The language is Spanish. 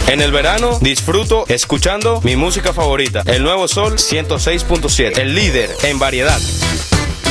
En el verano disfruto escuchando mi música favorita, el Nuevo Sol 106.7, el líder en variedad.